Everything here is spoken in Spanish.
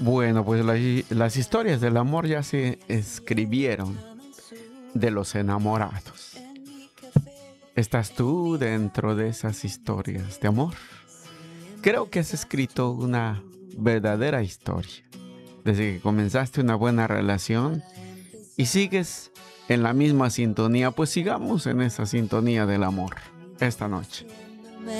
Bueno, pues las historias del amor ya se escribieron de los enamorados. ¿Estás tú dentro de esas historias de amor? Creo que has escrito una verdadera historia. Desde que comenzaste una buena relación y sigues en la misma sintonía, pues sigamos en esa sintonía del amor esta noche.